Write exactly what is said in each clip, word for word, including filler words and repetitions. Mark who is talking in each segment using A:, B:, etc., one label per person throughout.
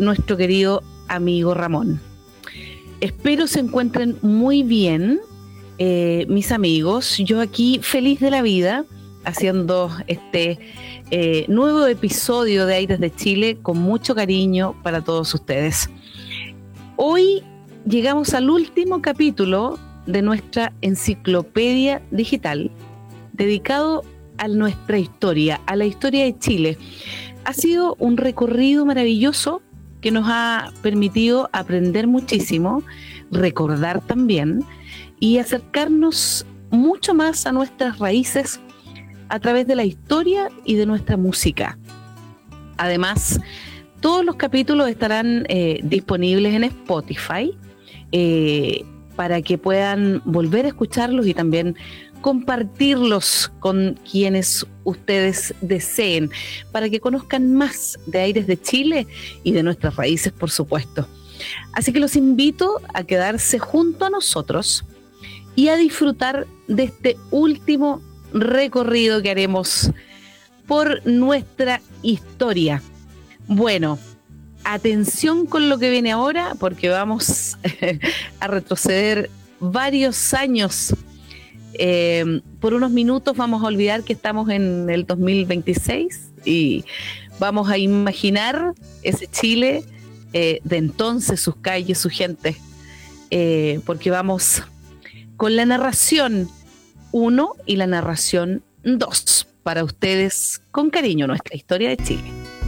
A: nuestro querido amigo Ramón. Espero se encuentren muy bien, eh, mis amigos. Yo aquí feliz de la vida, haciendo este eh, nuevo episodio de Aires de Chile con mucho cariño para todos ustedes. Hoy llegamos al último capítulo de nuestra enciclopedia digital dedicado a nuestra historia, a la historia de Chile. Ha sido un recorrido maravilloso que nos ha permitido aprender muchísimo, recordar también y acercarnos mucho más a nuestras raíces a través de la historia y de nuestra música. Además, todos los capítulos estarán eh, disponibles en Spotify eh, para que puedan volver a escucharlos y también compartirlos con quienes ustedes deseen, para que conozcan más de Aires de Chile y de nuestras raíces, por supuesto. Así que los invito a quedarse junto a nosotros y a disfrutar de este último recorrido que haremos por nuestra historia. Bueno, atención con lo que viene ahora, porque vamos a retroceder varios años. Eh, por unos minutos vamos a olvidar que estamos en el dos mil veintiséis y vamos a imaginar ese Chile eh, de entonces, sus calles, su gente, eh, porque vamos con la narración uno y la narración dos para ustedes con cariño, nuestra historia de Chile.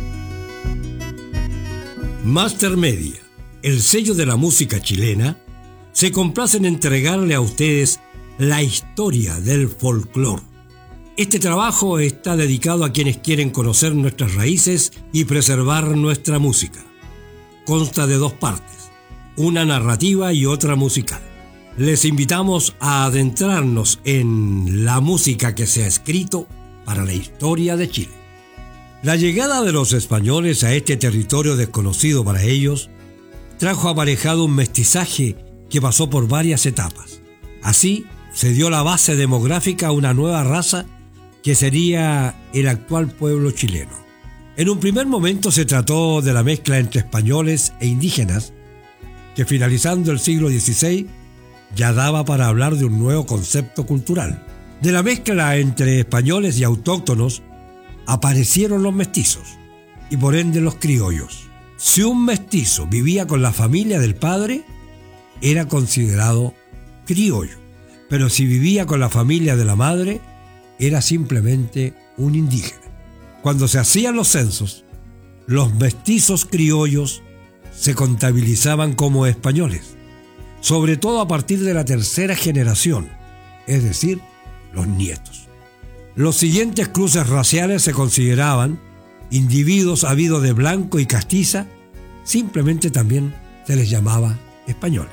B: Master Media, el sello de la música chilena, se complace en entregarle a ustedes la historia del folclore. Este trabajo está dedicado a quienes quieren conocer nuestras raíces y preservar nuestra música. Consta de dos partes, una narrativa y otra musical. Les invitamos a adentrarnos en la música que se ha escrito para la historia de Chile. La llegada de los españoles a este territorio desconocido para ellos trajo aparejado un mestizaje que pasó por varias etapas. Así, se dio la base demográfica a una nueva raza que sería el actual pueblo chileno. En un primer momento se trató de la mezcla entre españoles e indígenas, que finalizando el siglo dieciséis ya daba para hablar de un nuevo concepto cultural. De la mezcla entre españoles y autóctonos aparecieron los mestizos y por ende los criollos. Si un mestizo vivía con la familia del padre, era considerado criollo. Pero si vivía con la familia de la madre, era simplemente un indígena. Cuando se hacían los censos, los mestizos criollos se contabilizaban como españoles, sobre todo a partir de la tercera generación, es decir, los nietos. Los siguientes cruces raciales se consideraban individuos habidos de blanco y castiza, simplemente también se les llamaba españoles.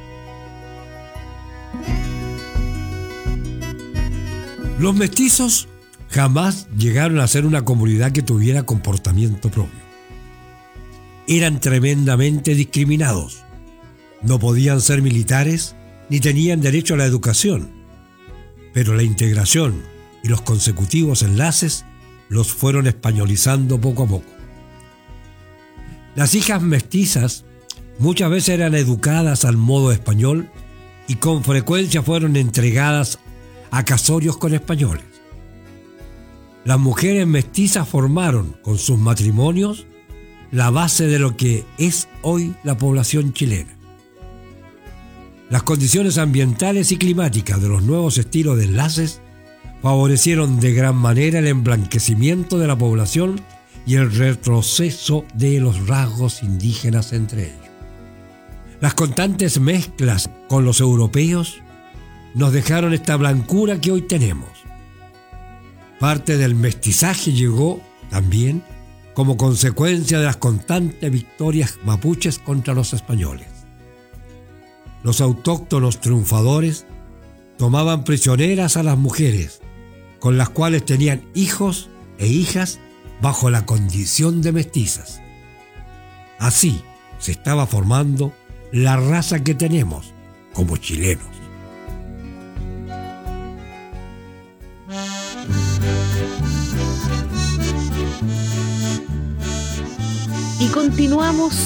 B: Los mestizos jamás llegaron a ser una comunidad que tuviera comportamiento propio. Eran tremendamente discriminados. No podían ser militares ni tenían derecho a la educación. Pero la integración y los consecutivos enlaces los fueron españolizando poco a poco. Las hijas mestizas muchas veces eran educadas al modo español y con frecuencia fueron entregadas a casorios con españoles. Las mujeres mestizas formaron con sus matrimonios la base de lo que es hoy la población chilena. Las condiciones ambientales y climáticas de los nuevos estilos de enlaces favorecieron de gran manera el emblanquecimiento de la población y el retroceso de los rasgos indígenas entre ellos. Las constantes mezclas con los europeos nos dejaron esta blancura que hoy tenemos. Parte del mestizaje llegó también como consecuencia de las constantes victorias mapuches contra los españoles. Los autóctonos triunfadores tomaban prisioneras a las mujeres, con las cuales tenían hijos e hijas bajo la condición de mestizas. Así se estaba formando la raza que tenemos como chilenos.
A: Y continuamos